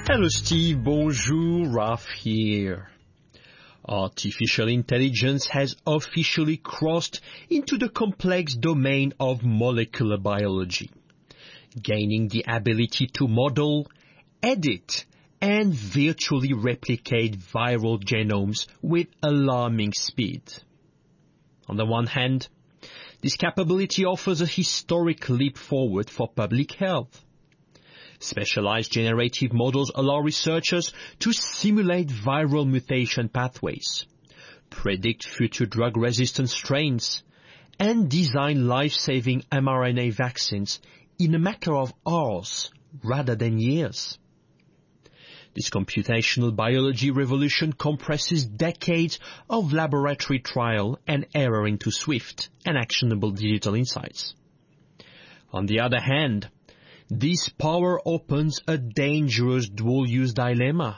Hello Steve, bonjour, Ralph here. Artificial intelligence has officially crossed into the complex domain of molecular biology, gaining the ability to model, edit, and virtually replicate viral genomes with alarming speed. On the one hand, this capability offers a historic leap forward for public health. Specialized generative models allow researchers to simulate viral mutation pathways, predict future drug-resistant strains, and design life-saving mRNA vaccines in a matter of hours rather than years. This computational biology revolution compresses decades of laboratory trial and error into swift and actionable digital insights. On the other hand, this power opens a dangerous dual-use dilemma.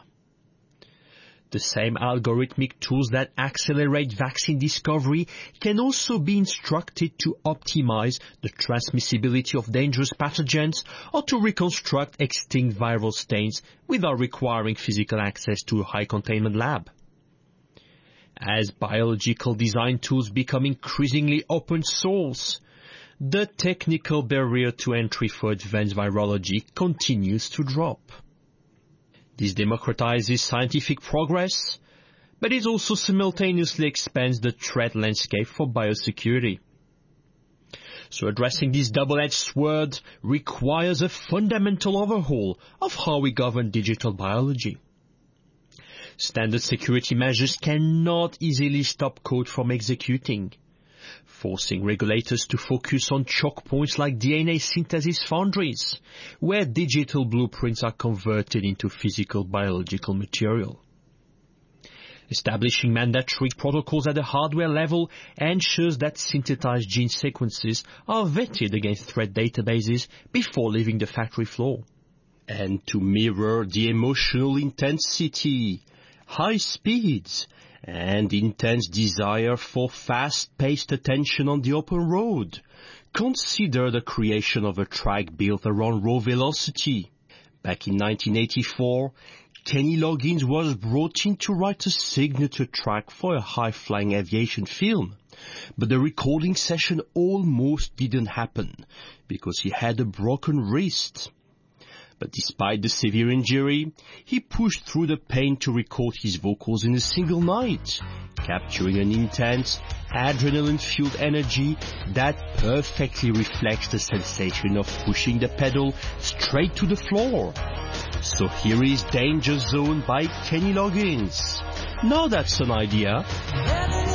The same algorithmic tools that accelerate vaccine discovery can also be instructed to optimize the transmissibility of dangerous pathogens or to reconstruct extinct viral stains without requiring physical access to a high-containment lab. As biological design tools become increasingly open source, the technical barrier to entry for advanced virology continues to drop. This democratizes scientific progress, but it also simultaneously expands the threat landscape for biosecurity. So addressing this double-edged sword requires a fundamental overhaul of how we govern digital biology. Standard security measures cannot easily stop code from executing, forcing regulators to focus on choke points like DNA synthesis foundries, where digital blueprints are converted into physical biological material. Establishing mandatory protocols at the hardware level ensures that synthesized gene sequences are vetted against threat databases before leaving the factory floor. And to mirror the emotional intensity, high speeds, and intense desire for fast-paced attention on the open road, consider the creation of a track built around raw velocity. Back in 1984, Kenny Loggins was brought in to write a signature track for a high-flying aviation film, but the recording session almost didn't happen because he had a broken wrist. But despite the severe injury, he pushed through the pain to record his vocals in a single night, capturing an intense, adrenaline-fueled energy that perfectly reflects the sensation of pushing the pedal straight to the floor. So here is Danger Zone by Kenny Loggins. Now that's an idea.